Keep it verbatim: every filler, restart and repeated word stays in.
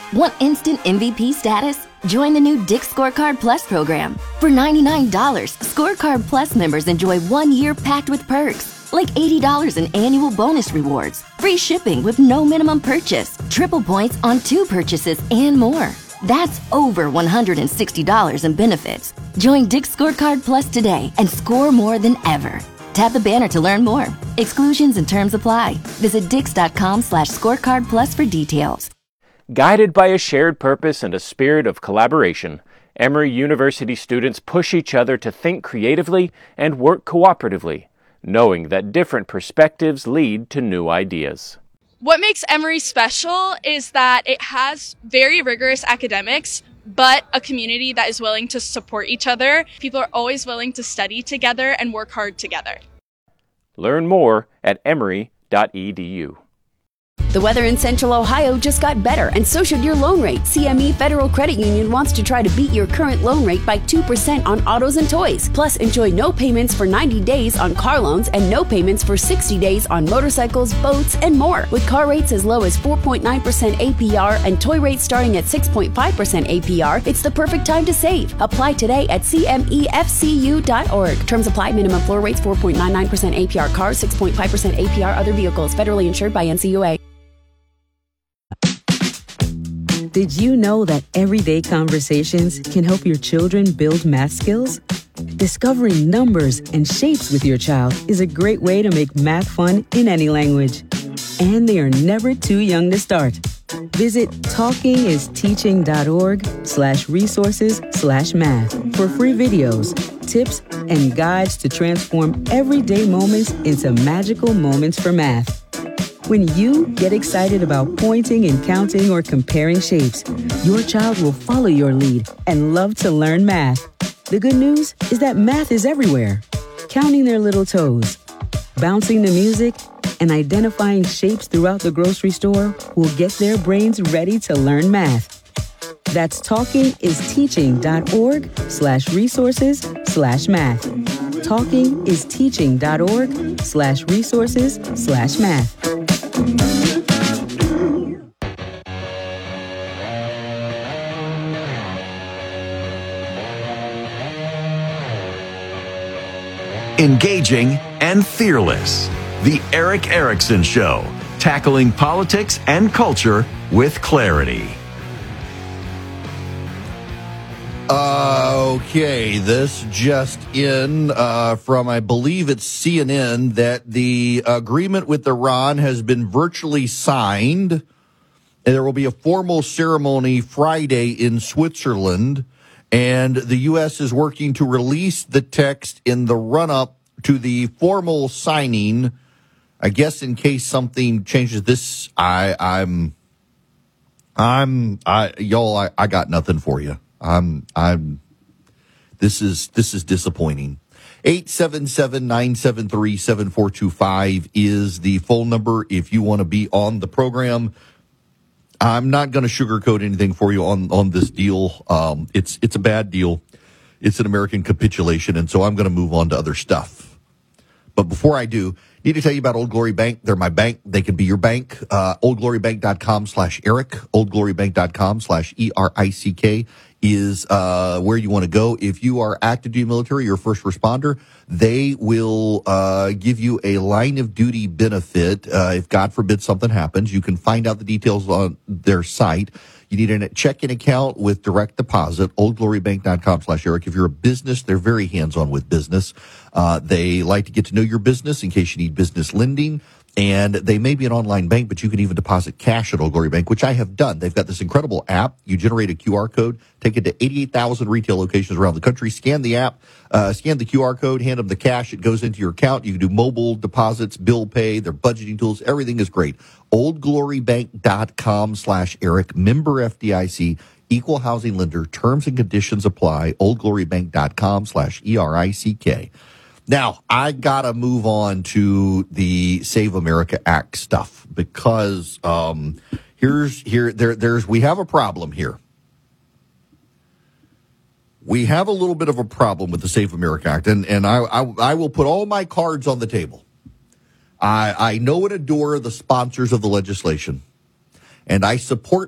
Want instant M V P status? Join the new Dick's Scorecard Plus program. For ninety-nine dollars, Scorecard Plus members enjoy one year packed with perks, like eighty dollars in annual bonus rewards, free shipping with no minimum purchase, triple points on two purchases, and more. That's over one hundred sixty dollars in benefits. Join Dick's Scorecard Plus today and score more than ever. Tap the banner to learn more. Exclusions and terms apply. Visit dix.com slash scorecard plus for details. Guided by a shared purpose and a spirit of collaboration, Emory University students push each other to think creatively and work cooperatively, knowing that different perspectives lead to new ideas. What makes Emory special is that it has very rigorous academics, but a community that is willing to support each other. People are always willing to study together and work hard together. Learn more at emory dot e d u. The weather in Central Ohio just got better, and so should your loan rate. C M E Federal Credit Union wants to try to beat your current loan rate by two percent on autos and toys. Plus, enjoy no payments for ninety days on car loans and no payments for sixty days on motorcycles, boats, and more. With car rates as low as four point nine percent A P R and toy rates starting at six point five percent A P R, it's the perfect time to save. Apply today at c m e f c u dot org. Terms apply. Minimum floor rates four point nine nine percent A P R cars, six point five percent A P R other vehicles. Federally insured by N C U A. Did you know that everyday conversations can help your children build math skills? Discovering numbers and shapes with your child is a great way to make math fun in any language. And they are never too young to start. Visit talkingisteaching.org slash resources slash math for free videos, tips, and guides to transform everyday moments into magical moments for math. When you get excited about pointing and counting or comparing shapes, your child will follow your lead and love to learn math. The good news is that math is everywhere. Counting their little toes, bouncing the music, and identifying shapes throughout the grocery store will get their brains ready to learn math. That's talkingisteaching.org slash resources slash math. Talkingisteaching.org slash resources slash math. Engaging and fearless. The Erick Erickson Show, tackling politics and culture with clarity. Uh, okay, this just in uh, from, I believe it's C N N, that the agreement with Iran has been virtually signed. And there will be a formal ceremony Friday in Switzerland, and the U S is working to release the text in the run-up to the formal signing. I guess in case something changes this, I, I'm, I'm, I, y'all, I, I got nothing for you. I'm, I'm, this is, this is disappointing. eight seven seven, nine seven three, seven four two five is the phone number if you want to be on the program. I'm not going to sugarcoat anything for you on, on this deal. Um, it's, it's a bad deal. It's an American capitulation. And so I'm going to move on to other stuff. But before I do, need to tell you about Old Glory Bank. They're my bank. They can be your bank. Uh, oldglorybank.com slash Eric. Oldglorybank.com slash E R I C K is uh, where you want to go. If you are active duty military or first responder, they will uh, give you a line of duty benefit. Uh, if God forbid something happens, you can find out the details on their site. You need a checking account with direct deposit, oldglorybank.com slash Eric. If you're a business, they're very hands-on with business. Uh, they like to get to know your business in case you need business lending. And they may be an online bank, but you can even deposit cash at Old Glory Bank, which I have done. They've got this incredible app. You generate a Q R code, take it to eighty-eight thousand retail locations around the country, scan the app, uh, scan the Q R code, hand them the cash. It goes into your account. You can do mobile deposits, bill pay, their budgeting tools. Everything is great. oldglorybank.com slash Eric, member F D I C, equal housing lender. Terms and conditions apply. oldglorybank.com slash E R I C K. Now, I got to move on to the Save America Act stuff because um, here's here there there's we have a problem here. We have a little bit of a problem with the Save America Act, and and I I, I will put all my cards on the table. I I know and adore the sponsors of the legislation, and I support